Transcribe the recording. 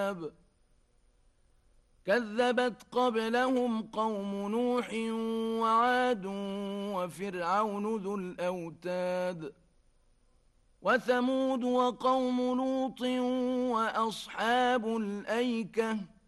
العذاب كذبت قبلهم قوم نوح وعاد وفرعون ذو الأوتاد وثمود وقوم لوط وأصحاب الأيكة